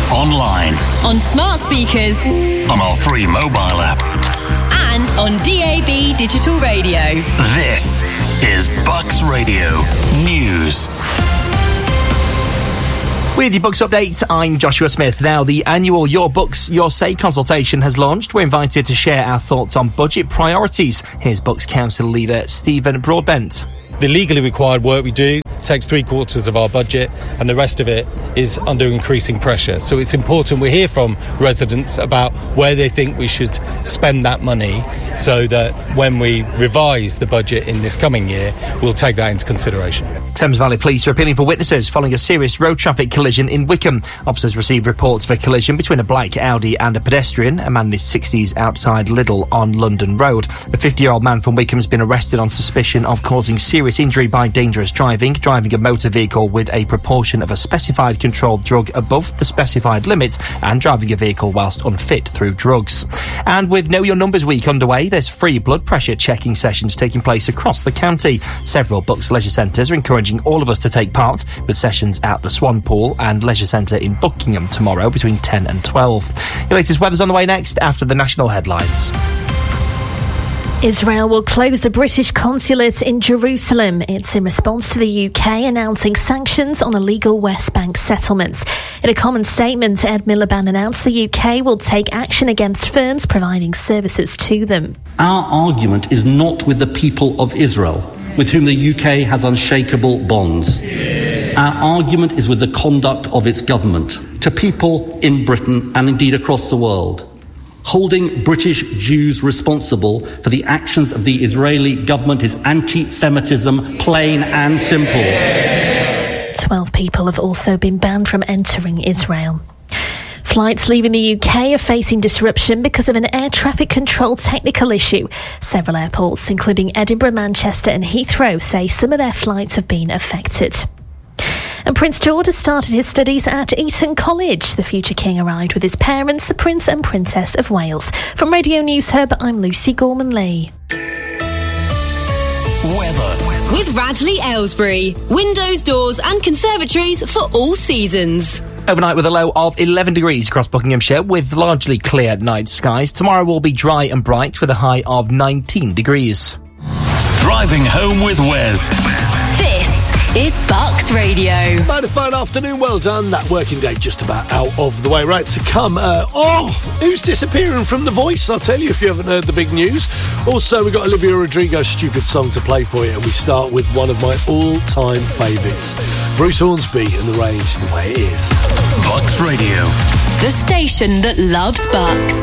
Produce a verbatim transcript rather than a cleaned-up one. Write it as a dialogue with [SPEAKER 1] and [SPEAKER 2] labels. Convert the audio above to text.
[SPEAKER 1] online,
[SPEAKER 2] on smart speakers,
[SPEAKER 1] on our free mobile app,
[SPEAKER 2] and on D A B digital radio.
[SPEAKER 1] This is Bucks Radio News.
[SPEAKER 3] With your Books Update, I'm Joshua Smith. Now, the annual Your Books, Your Say consultation has launched. We're invited to share our thoughts on budget priorities. Here's Books Council leader Stephen Broadbent.
[SPEAKER 4] The legally required work we do takes three quarters of our budget, and the rest of it is under increasing pressure. So it's important we hear from residents about where they think we should spend that money, so that when we revise the budget in this coming year, we'll take that into consideration.
[SPEAKER 3] Thames Valley Police are appealing for witnesses following a serious road traffic collision in Wickham. Officers received reports of a collision between a black Audi and a pedestrian, a man in his sixties outside Lidl on London Road. A fifty-year-old man from Wickham has been arrested on suspicion of causing serious injury by dangerous driving, driving a motor vehicle with a proportion of a specified controlled drug above the specified limit, and driving a vehicle whilst unfit through drugs. And with Know Your Numbers Week underway, there's free blood pressure checking sessions taking place across the county. Several Bucks leisure centres are encouraging all of us to take part, with sessions at the Swan Pool and Leisure Centre in Buckingham tomorrow between ten and twelve. Your latest weather's on the way next after the national headlines.
[SPEAKER 5] Israel will close the British consulate in Jerusalem. It's in response to the U K announcing sanctions on illegal West Bank settlements. In a common statement, Ed Miliband announced the U K will take action against firms providing services to them.
[SPEAKER 6] Our argument is not with the people of Israel, with whom the U K has unshakable bonds. Our argument is with the conduct of its government, to people in Britain and indeed across the world. Holding British Jews responsible for the actions of the Israeli government is anti-Semitism, plain and simple.
[SPEAKER 5] Twelve people have also been banned from entering Israel. Flights leaving the U K are facing disruption because of an air traffic control technical issue. Several airports, including Edinburgh, Manchester and Heathrow, say some of their flights have been affected. And Prince George has started his studies at Eton College. The future king arrived with his parents, the Prince and Princess of Wales. From Radio News Hub, I'm Lucy Gorman-Lee.
[SPEAKER 1] Weather.
[SPEAKER 2] With Radley Aylesbury. Windows, doors and conservatories for all seasons.
[SPEAKER 3] Overnight with a low of eleven degrees across Buckinghamshire with largely clear night skies. Tomorrow will be dry and bright with a high of nineteen degrees.
[SPEAKER 1] Driving home with Wes.
[SPEAKER 2] This is Bucks Radio.
[SPEAKER 7] Mighty fine afternoon, well done. That working day just about out of the way. Right, to come. Uh, oh, who's disappearing from The Voice? I'll tell you if you haven't heard the big news. Also, we've got Olivia Rodrigo's stupid song to play for you, and we start with one of my all-time favourites, Bruce Hornsby and The Range, The Way It Is.
[SPEAKER 1] Bucks Radio.
[SPEAKER 2] The station that loves Bucks.